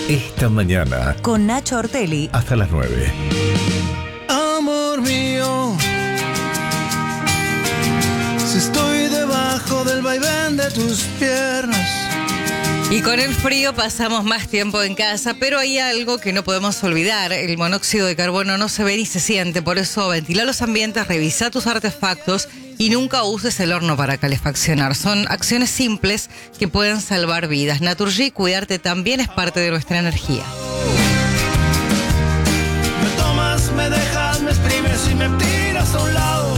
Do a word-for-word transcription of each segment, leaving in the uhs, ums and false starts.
Esta mañana. Con Nacho Ortelli. Hasta las nueve. Amor mío, si estoy debajo del vaivén de tus piernas. Y con el frío pasamos más tiempo en casa, pero hay algo que no podemos olvidar. El monóxido de carbono no se ve ni se siente, por eso ventila los ambientes, revisa tus artefactos y nunca uses el horno para calefaccionar. Son acciones simples que pueden salvar vidas. Naturgy, cuidarte también es parte de nuestra energía. Me tomas, me dejas, me exprimes y me tiras a un lado.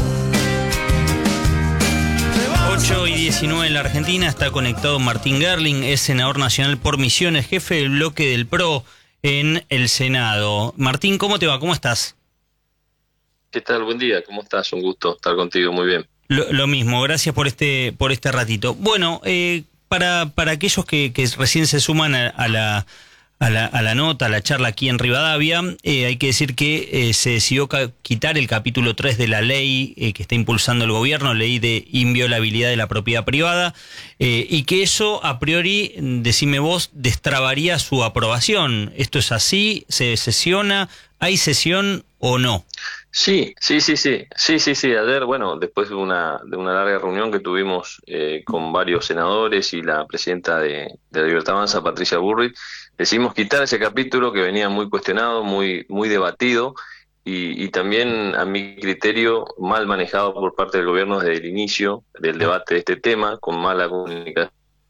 ocho y diecinueve en la Argentina, está conectado Martín Gerling, es senador nacional por Misiones, jefe del bloque del P R O en el Senado. Martín, ¿cómo te va? ¿Cómo estás? ¿Qué tal? Buen día, ¿cómo estás? Un gusto estar contigo, muy bien. Lo, lo mismo, gracias por este por este ratito. Bueno, eh, para, para aquellos que, que recién se suman a, a la... A la, a la nota, a la charla aquí en Rivadavia, eh, hay que decir que eh, se decidió ca- quitar el capítulo tres de la ley eh, que está impulsando el gobierno, ley de inviolabilidad de la propiedad privada, eh, y que eso a priori, decime vos, destrabaría su aprobación. ¿Esto es así? ¿Se sesiona? ¿Hay sesión o no? Sí, sí, sí, sí, sí, sí, sí. Ayer, bueno, después de una de una larga reunión que tuvimos eh, con varios senadores y la presidenta de, de la Libertad Avanza, Patricia Bullrich, decidimos quitar ese capítulo que venía muy cuestionado, muy muy debatido y, y también, a mi criterio, mal manejado por parte del gobierno desde el inicio del debate de este tema, con mala comunicación.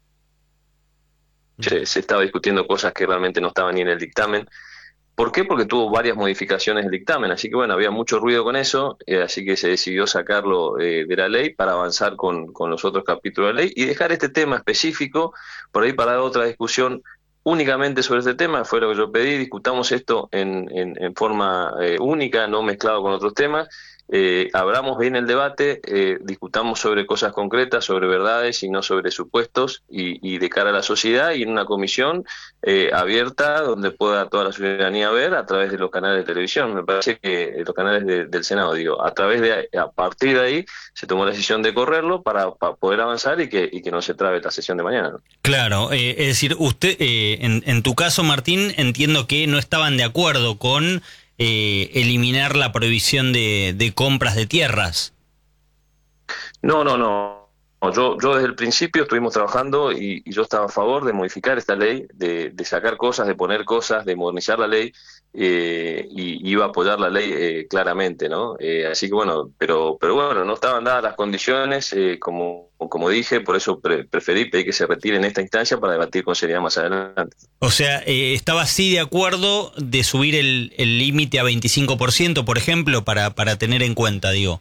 Se, se estaba discutiendo cosas que realmente no estaban ni en el dictamen. ¿Por qué? Porque tuvo varias modificaciones del dictamen, así que bueno, había mucho ruido con eso, eh, así que se decidió sacarlo eh, de la ley para avanzar con, con los otros capítulos de la ley y dejar este tema específico, por ahí para otra discusión únicamente sobre este tema. Fue lo que yo pedí, discutamos esto en, en, en forma eh, única, no mezclado con otros temas. Eh, abramos bien el debate, eh, discutamos sobre cosas concretas, sobre verdades y no sobre supuestos, y, y de cara a la sociedad, y en una comisión eh, abierta donde pueda toda la ciudadanía ver a través de los canales de televisión. Me parece que los canales de, del Senado, digo, a través de a partir de ahí se tomó la decisión de correrlo para, para poder avanzar y que, y que no se trabe la sesión de mañana, ¿no? Claro, eh, es decir, usted, eh, en, en tu caso, Martín, entiendo que no estaban de acuerdo con Eh, eliminar la prohibición de, de compras de tierras. No, no, no. Yo, yo desde el principio estuvimos trabajando y, y yo estaba a favor de modificar esta ley, de, de sacar cosas, de poner cosas, de modernizar la ley, eh, y iba a apoyar la ley eh, claramente, ¿no? Eh, así que bueno, pero pero bueno, no estaban dadas las condiciones, eh, como como dije, por eso pre preferí pedir que se retire en esta instancia para debatir con seriedad más adelante. O sea, eh, ¿estaba sí de acuerdo de subir el el límite a veinticinco por ciento, por ejemplo, para, para tener en cuenta, digo?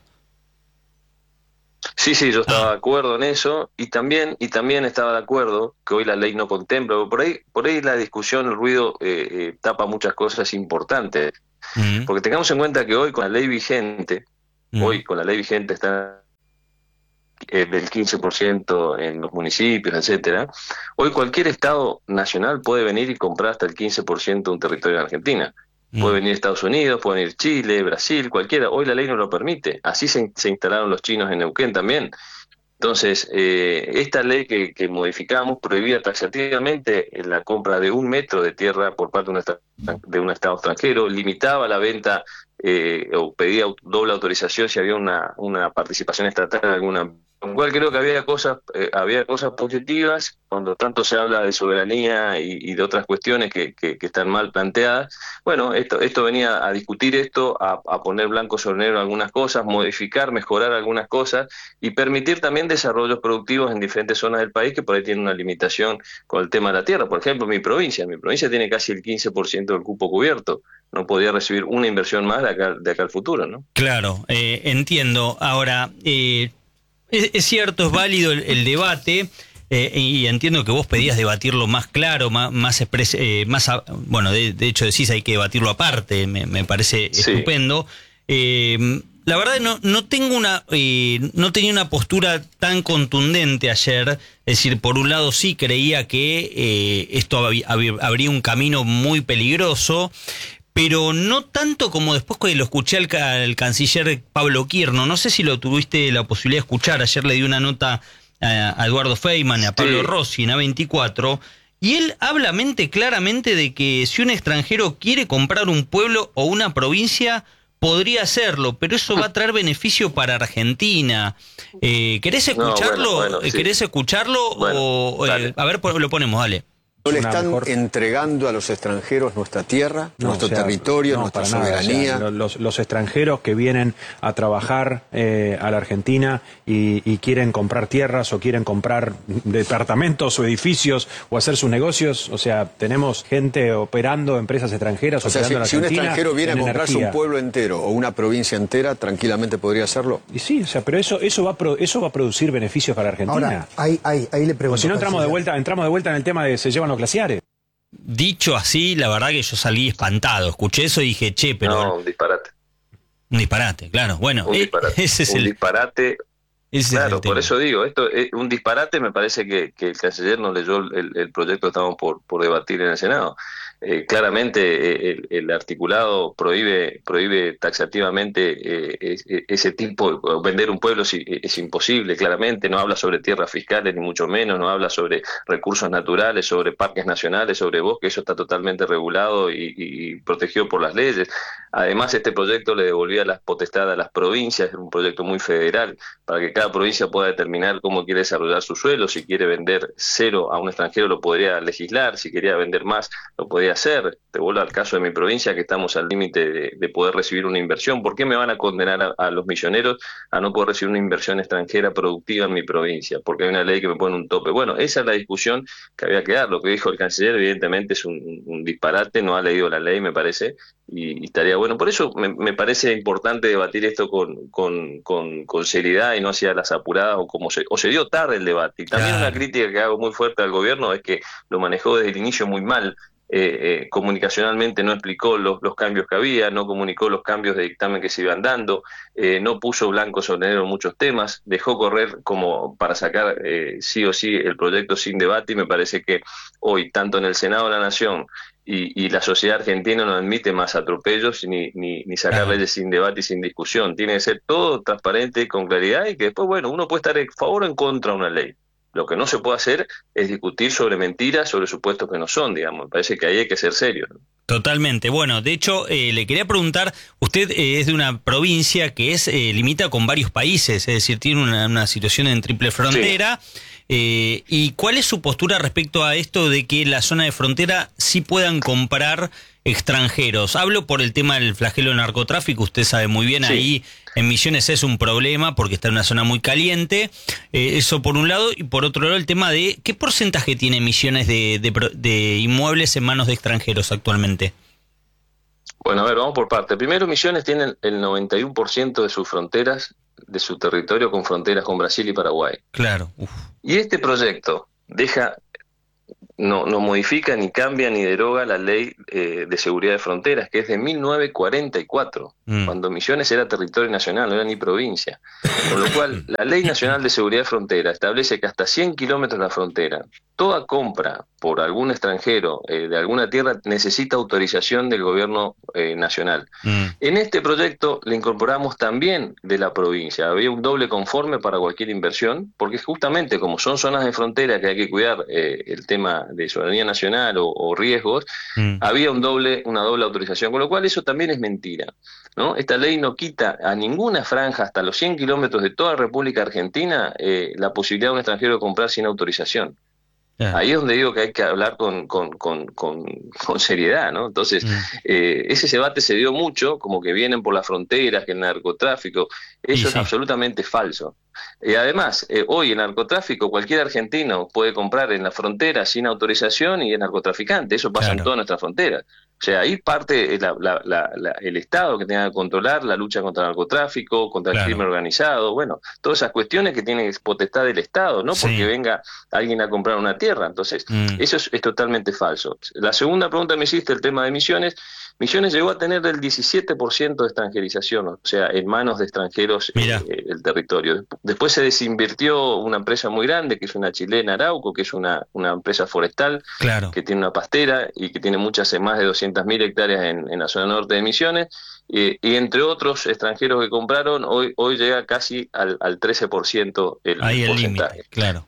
Sí, sí, yo estaba ah. de acuerdo en eso, y también y también estaba de acuerdo que hoy la ley no contempla, por ahí por ahí la discusión, el ruido eh, eh, tapa muchas cosas importantes, mm. porque tengamos en cuenta que hoy con la ley vigente, mm. hoy con la ley vigente está eh, del quince por ciento en los municipios, etcétera. Hoy cualquier estado nacional puede venir y comprar hasta el quince por ciento de un territorio de Argentina. Puede venir Estados Unidos, puede venir Chile, Brasil, cualquiera. Hoy la ley no lo permite. Así se, se instalaron los chinos en Neuquén también. Entonces, eh, esta ley que, que modificamos prohibía taxativamente la compra de un metro de tierra por parte de un, estado, de un estado extranjero, limitaba la venta eh, o pedía doble autorización si había una, una participación estatal en alguna. Con cual creo que había cosas eh, había cosas positivas cuando tanto se habla de soberanía y, y de otras cuestiones que, que, que están mal planteadas. Bueno, esto esto venía a discutir esto, a, a poner blanco sobre negro algunas cosas, modificar, mejorar algunas cosas y permitir también desarrollos productivos en diferentes zonas del país que por ahí tienen una limitación con el tema de la tierra. Por ejemplo, mi provincia, mi provincia tiene casi el quince por ciento del cupo cubierto. No podía recibir una inversión más de acá, de acá al futuro, ¿no? Claro, eh, entiendo. Ahora, eh, es, es cierto, es válido el, el debate, eh, y entiendo que vos pedías debatirlo más claro, más, más, expres, eh, más a, bueno, de, de hecho decís hay que debatirlo aparte, me, me parece sí. estupendo. Eh, la verdad no, no tengo una, eh, no tenía una postura tan contundente ayer, es decir, por un lado sí creía que eh, esto hab, hab, habría un camino muy peligroso, pero no tanto como después que lo escuché al, al canciller Pablo Quirno. No sé si lo tuviste la posibilidad de escuchar. Ayer le di una nota a, a Eduardo Feynman y a Pablo sí. Rossi en A veinticuatro, y él habla mente claramente de que si un extranjero quiere comprar un pueblo o una provincia, podría hacerlo, pero eso va a traer beneficio para Argentina. Eh, ¿Querés escucharlo? No, bueno, bueno, sí. ¿Querés escucharlo? Bueno, o, eh, a ver, lo ponemos, dale. ¿No le están mejor... entregando a los extranjeros nuestra tierra, no, nuestro o sea, territorio, no, nuestra para soberanía? Nada, o sea, los, los extranjeros que vienen a trabajar eh, a la Argentina y, y quieren comprar tierras o quieren comprar departamentos o edificios o hacer sus negocios, o sea, tenemos gente operando, empresas extranjeras o sea, operando si, en la Argentina. Si un extranjero viene a comprarse energía. un pueblo entero o una provincia entera, tranquilamente podría hacerlo. Y sí, o sea, pero eso eso va a pro, eso va a producir beneficios para Argentina. Ahora, ahí, ahí, ahí le pregunto. O si no entramos de vuelta, entramos de vuelta en el tema de se llevan los glaciares. Dicho así, la verdad que yo salí espantado. Escuché eso y dije, che, pero... No, un disparate. Un disparate, claro. Bueno, un eh, disparate. ese es un el... disparate. Ese Claro, es el por tema. eso digo, esto es un disparate. Me parece que, que el canciller no leyó el, el proyecto que estamos por, por debatir en el Senado. Eh, claramente eh, el, el articulado prohíbe prohíbe taxativamente eh, es, ese tipo, vender un pueblo es, es imposible, claramente, no habla sobre tierras fiscales ni mucho menos, no habla sobre recursos naturales, sobre parques nacionales, sobre bosques, eso está totalmente regulado y, y protegido por las leyes. Además, este proyecto le devolvía las potestades a las provincias, es un proyecto muy federal, para que cada provincia pueda determinar cómo quiere desarrollar su suelo. Si quiere vender cero a un extranjero lo podría legislar, si quería vender más lo podría hacer. Te vuelvo al caso de mi provincia, que estamos al límite de, de poder recibir una inversión. ¿Por qué me van a condenar a, a los milloneros a no poder recibir una inversión extranjera productiva en mi provincia? Porque hay una ley que me pone un tope. Bueno, esa es la discusión que había que dar. Lo que dijo el canciller evidentemente es un, un disparate, no ha leído la ley, me parece, y, y estaría bueno. Por eso me, me parece importante debatir esto con, con, con, con seriedad y no hacia las apuradas o como se, o se dio tarde el debate. Y también Claro. una crítica que hago muy fuerte al gobierno es que lo manejó desde el inicio muy mal. Eh, eh, comunicacionalmente no explicó los, los cambios que había, no comunicó los cambios de dictamen que se iban dando, eh, no puso blanco sobre negro en muchos temas, dejó correr como para sacar eh, sí o sí el proyecto sin debate, y me parece que hoy, tanto en el Senado de la Nación y, y la sociedad argentina, no admite más atropellos ni, ni, ni sacar Claro. leyes sin debate y sin discusión. Tiene que ser todo transparente, con claridad, y que después, bueno, uno puede estar a favor o en contra de una ley. Lo que no se puede hacer es discutir sobre mentiras, sobre supuestos que no son, digamos. Me parece que ahí hay que ser serio, ¿no? Totalmente. Bueno, de hecho, eh, le quería preguntar, usted eh, es de una provincia que es eh, limita con varios países, es decir, tiene una, una situación en triple frontera. Sí. Eh, ¿Y cuál es su postura respecto a esto de que la zona de frontera sí puedan comprar extranjeros? Hablo por el tema del flagelo narcotráfico, usted sabe muy bien, sí. Ahí en Misiones es un problema porque está en una zona muy caliente, eh, eso por un lado, y por otro lado el tema de ¿qué porcentaje tiene Misiones de, de, de inmuebles en manos de extranjeros actualmente? Bueno, a ver, vamos por parte. Primero, Misiones tiene el noventa y uno por ciento de sus fronteras, de su territorio, con fronteras con Brasil y Paraguay. Claro. Uf. Y este proyecto deja... No, no modifica, ni cambia, ni deroga la ley eh, de seguridad de fronteras, que es de mil novecientos cuarenta y cuatro, mm. cuando Misiones era territorio nacional, no era ni provincia. Con lo cual, la Ley Nacional de Seguridad de Frontera establece que hasta cien kilómetros de la frontera, toda compra por algún extranjero eh, de alguna tierra necesita autorización del gobierno eh, nacional. Mm. En este proyecto le incorporamos también de la provincia. Había un doble conforme para cualquier inversión, porque justamente como son zonas de frontera que hay que cuidar eh, el tema de soberanía nacional o, o riesgos, mm. había un doble, una doble autorización, con lo cual eso también es mentira, ¿no? Esta ley no quita a ninguna franja hasta los cien kilómetros de toda República Argentina eh, la posibilidad de un extranjero de comprar sin autorización. Yeah. Ahí es donde digo que hay que hablar con, con, con, con, con seriedad, ¿no? Entonces, mm. eh, ese debate se dio mucho, como que vienen por las fronteras, que el narcotráfico, eso sí, es sí. absolutamente falso. Y además, eh, hoy el narcotráfico, cualquier argentino puede comprar en la frontera sin autorización y es narcotraficante, eso pasa claro. en todas nuestras fronteras. O sea, ahí parte la, la, la, la, el Estado que tenga que controlar la lucha contra el narcotráfico, contra claro. el crimen organizado, bueno, todas esas cuestiones que tienen potestad del Estado, no porque sí. venga alguien a comprar una tierra. Entonces, mm. eso es, es totalmente falso. La segunda pregunta me hiciste, el tema de Misiones. Misiones llegó a tener el diecisiete por ciento de extranjerización, o sea, en manos de extranjeros eh, el territorio. Después se desinvirtió una empresa muy grande, que es una chilena, Arauco, que es una, una empresa forestal, claro. que tiene una pastera y que tiene muchas, más de doscientas mil hectáreas en, en la zona norte de Misiones, eh, y entre otros extranjeros que compraron, hoy hoy llega casi al, al trece por ciento el, Ahí el el porcentaje. Límite, claro.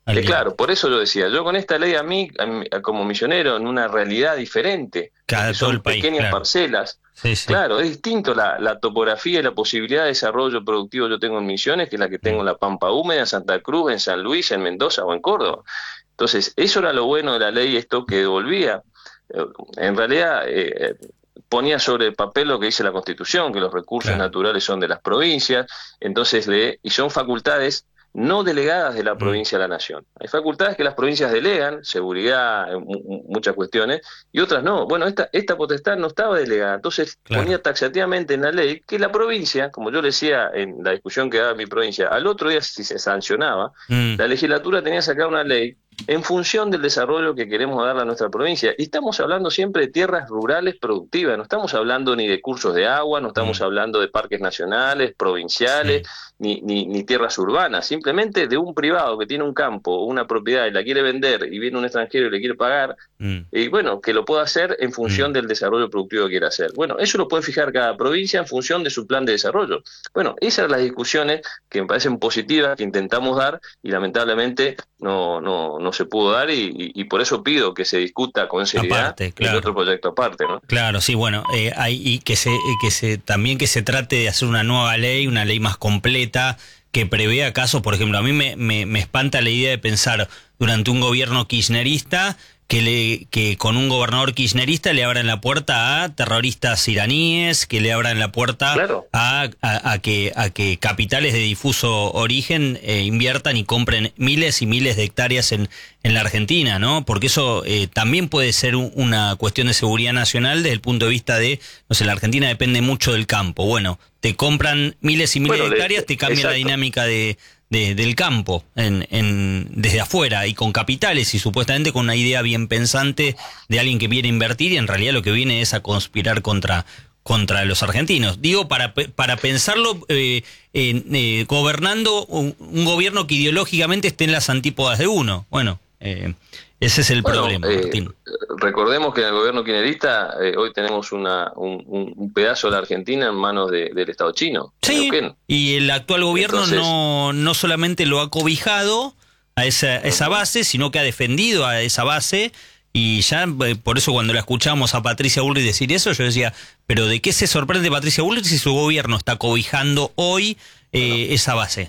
Eh, claro, por eso yo decía, yo con esta ley a mí, a mí como misionero, en una realidad diferente, cada todo el país, pequeñas claro. parcelas, sí, sí. claro, es distinto la, la topografía y la posibilidad de desarrollo productivo yo tengo en Misiones que la que tengo en la Pampa Húmeda, en Santa Cruz, en San Luis, en Mendoza o en Córdoba. Entonces, eso era lo bueno de la ley, esto que devolvía, eh, en realidad eh, ponía sobre el papel lo que dice la Constitución, que los recursos claro. naturales son de las provincias, entonces le, y son facultades no delegadas de la provincia a la nación. Hay facultades que las provincias delegan, seguridad, muchas cuestiones, y otras no. Bueno, esta, esta potestad no estaba delegada, entonces claro. ponía taxativamente en la ley que la provincia, como yo le decía en la discusión que daba mi provincia, al otro día si se sancionaba, mm. la legislatura tenía que sacar una ley en función del desarrollo que queremos darle a nuestra provincia. Y estamos hablando siempre de tierras rurales productivas, no estamos hablando ni de cursos de agua, no estamos mm. hablando de parques nacionales, provinciales, sí. ni, ni, ni tierras urbanas, simplemente de un privado que tiene un campo o una propiedad y la quiere vender y viene un extranjero y le quiere pagar, mm. y bueno, que lo pueda hacer en función mm. del desarrollo productivo que quiera hacer. Bueno, eso lo puede fijar cada provincia en función de su plan de desarrollo. Bueno, esas son las discusiones que me parecen positivas, que intentamos dar, y lamentablemente no, no, no se pudo dar, y, y, y por eso pido que se discuta con seriedad aparte, claro. el otro proyecto aparte, ¿no? Claro, sí, bueno, eh, hay, y que se, que se también que se trate de hacer una nueva ley, una ley más completa, que prevea casos, por ejemplo, a mí me, me, me espanta la idea de pensar durante un gobierno kirchnerista que, le, que con un gobernador kirchnerista le abran la puerta a terroristas iraníes, que le abran la puerta claro. a, a, a, que, a que capitales de difuso origen eh, inviertan y compren miles y miles de hectáreas en, en la Argentina, ¿no? Porque eso eh, también puede ser un, una cuestión de seguridad nacional desde el punto de vista de, no sé, la Argentina depende mucho del campo. Bueno, te compran miles y miles bueno, de hectáreas, te cambia exacto. la dinámica de... De, del campo en, en, desde afuera y con capitales y supuestamente con una idea bien pensante de alguien que viene a invertir y en realidad lo que viene es a conspirar contra, contra los argentinos. Digo, para, para pensarlo eh, eh, eh, gobernando un, un gobierno que ideológicamente esté en las antípodas de uno. Bueno, eh, ese es el bueno, problema, eh, Martín. Recordemos que en el gobierno kirchnerista eh, hoy tenemos una, un, un pedazo de la Argentina en manos de, del Estado chino. Sí, y el actual gobierno Entonces, no, no solamente lo ha cobijado a esa, esa base, sino que ha defendido a esa base. Y ya, por eso cuando la escuchamos a Patricia Bullrich decir eso, yo decía, pero ¿de qué se sorprende Patricia Bullrich si su gobierno está cobijando hoy eh, bueno. esa base?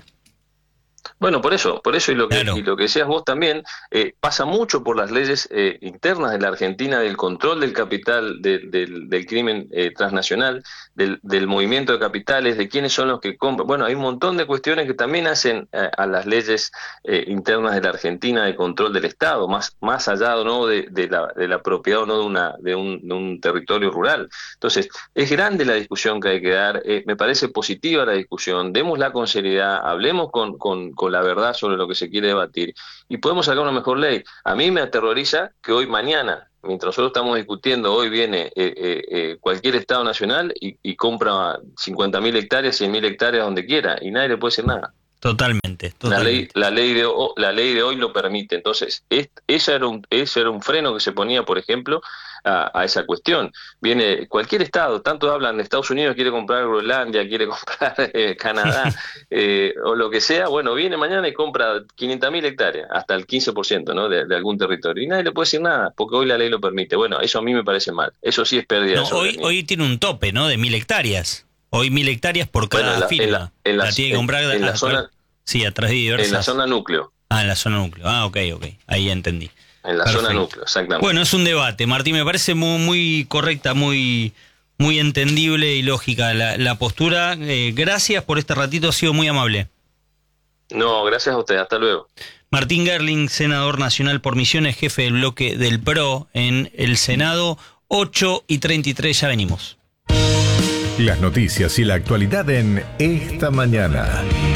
Bueno, por eso, por eso y lo que, claro. y lo que decías vos también, eh, pasa mucho por las leyes eh, internas de la Argentina, del control del capital, de, del, del crimen eh, transnacional, del, del movimiento de capitales, de quiénes son los que compran. Bueno, hay un montón de cuestiones que también hacen eh, a las leyes eh, internas de la Argentina de control del Estado, más, más allá ¿no? de, de, la, de la propiedad o no de, una, de, un, de un territorio rural. Entonces, es grande la discusión que hay que dar, eh, me parece positiva la discusión, démosla con seriedad, hablemos con, con, con la verdad sobre lo que se quiere debatir y podemos sacar una mejor ley. A mí me aterroriza que hoy mañana, mientras nosotros estamos discutiendo, hoy viene eh, eh, eh, cualquier Estado nacional y, y compra cincuenta mil hectáreas, cien mil hectáreas donde quiera y nadie le puede decir nada. Totalmente, totalmente. La ley, la ley de la ley de hoy lo permite. Entonces, es, ese era un ese era un freno que se ponía, por ejemplo, a, a esa cuestión. Viene cualquier estado, tanto hablan de Estados Unidos, quiere comprar Groenlandia, quiere comprar eh, Canadá, eh, o lo que sea, bueno, viene mañana y compra quinientas mil hectáreas, hasta el quince por ciento, ¿no? de, de algún territorio. Y nadie le puede decir nada, porque hoy la ley lo permite. Bueno, eso a mí me parece mal. Eso sí es pérdida. No, hoy, hoy tiene un tope, ¿no? De mil hectáreas. Hoy mil hectáreas por cada bueno, la, firma. En la, en la, la tiene que comprar en, en la a, zona... Sí, a través de diversas... En la zona núcleo. Ah, en la zona núcleo. Ah, ok, ok. Ahí ya entendí. En la Perfecto. Zona núcleo, exactamente. Bueno, es un debate, Martín. Me parece muy, muy correcta, muy, muy entendible y lógica la, la postura. Eh, gracias por este ratito, ha sido muy amable. No, gracias a usted. Hasta luego. Martín Gerling, senador nacional por Misiones, jefe del bloque del P R O en el Senado. ocho y treinta y tres, ya venimos. Las noticias y la actualidad en Esta Mañana.